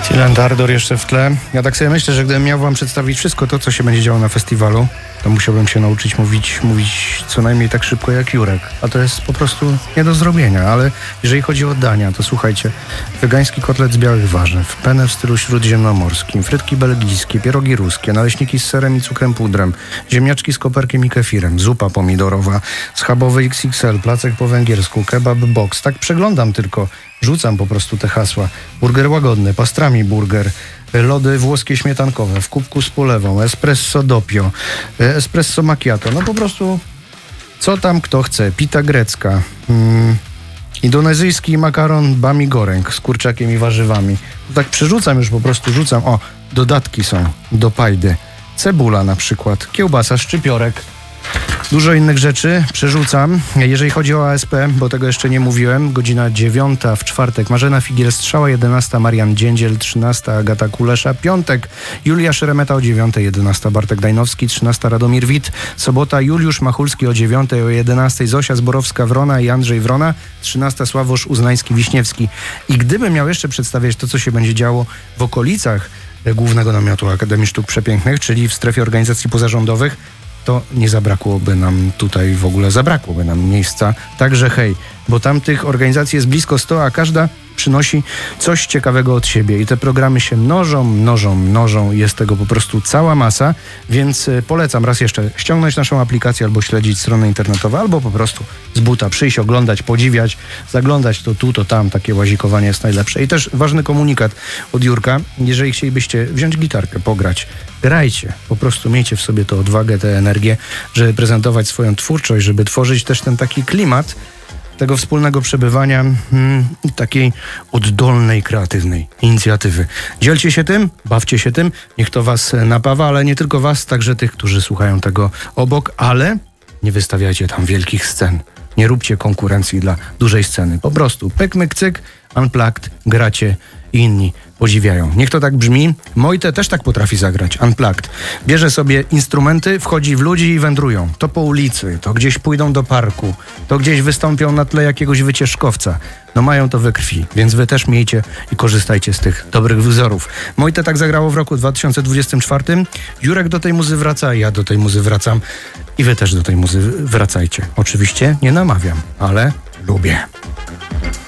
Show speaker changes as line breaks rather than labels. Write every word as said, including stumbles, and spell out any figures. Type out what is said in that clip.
Silent Ardor jeszcze w tle. Ja tak sobie myślę, że gdybym miał wam przedstawić wszystko to, co się będzie działo na festiwalu, to musiałbym się nauczyć mówić, mówić co najmniej tak szybko jak Jurek. A to jest po prostu nie do zrobienia, ale jeżeli chodzi o dania, to słuchajcie, wegański kotlet z białych warzyw, penne w stylu śródziemnomorskim, frytki belgijskie, pierogi ruskie, naleśniki z serem i cukrem pudrem, ziemniaczki z koperkiem i kefirem, zupa pomidorowa, schabowy X X L, placek po węgiersku, kebab box. Tak przeglądam tylko, rzucam po prostu te hasła. Burger łagodny, pastrami burger, lody włoskie śmietankowe w kubku z polewą, espresso doppio, espresso macchiato. No po prostu co tam kto chce. Pita grecka, mm, indonezyjski makaron bami goreng z kurczakiem i warzywami. Tak przerzucam już, po prostu rzucam. O, dodatki są do pajdy. Cebula na przykład, kiełbasa, szczypiorek. Dużo innych rzeczy przerzucam. Jeżeli chodzi o A S P, bo tego jeszcze nie mówiłem, godzina dziewiąta w czwartek Marzena Figiel-Strzała, jedenasta Marian Dziędziel, trzynasta Agata Kulesza, piątek Julia Szeremeta o dziewiątej, jedenasta Bartek Dajnowski, trzynasta Radomir Wit, sobota Juliusz Machulski o dziewiątej, o jedenastej Zosia Zborowska-Wrona i Andrzej Wrona, trzynasta Sławosz Uznański-Wiśniewski. I gdybym miał jeszcze przedstawiać to, co się będzie działo w okolicach Głównego Namiotu Akademii Sztuk Przepięknych, czyli w strefie organizacji pozarządowych, to nie zabrakłoby nam tutaj w ogóle, zabrakłoby nam miejsca. Także hej, bo tam tych organizacji jest blisko sto, a każda przynosi coś ciekawego od siebie i te programy się mnożą, mnożą, mnożą. Jest tego po prostu cała masa, więc polecam raz jeszcze ściągnąć naszą aplikację albo śledzić strony internetowe, albo po prostu z buta przyjść, oglądać, podziwiać, zaglądać to tu, to tam. Takie łazikowanie jest najlepsze. I też ważny komunikat od Jurka. Jeżeli chcielibyście wziąć gitarkę, pograć, grajcie. Po prostu miejcie w sobie tę odwagę, tę energię, żeby prezentować swoją twórczość, żeby tworzyć też ten taki klimat tego wspólnego przebywania mm, i takiej oddolnej, kreatywnej inicjatywy. Dzielcie się tym, bawcie się tym, niech to was napawa, ale nie tylko was, także tych, którzy słuchają tego obok, ale nie wystawiajcie tam wielkich scen. Nie róbcie konkurencji dla dużej sceny. Po prostu pyk, myk, cyk, unplugged, gracie i inni podziwiają. Niech to tak brzmi. Mojte też tak potrafi zagrać, unplugged. Bierze sobie instrumenty, wchodzi w ludzi i wędrują. To po ulicy, to gdzieś pójdą do parku, to gdzieś wystąpią na tle jakiegoś wycieczkowca. No mają to we krwi, więc wy też miejcie i korzystajcie z tych dobrych wzorów. Mojte tak zagrało w roku dwa tysiące dwudziestym czwartym. Jurek do tej muzy wraca, ja do tej muzy wracam i wy też do tej muzy wracajcie. Oczywiście nie namawiam, ale lubię.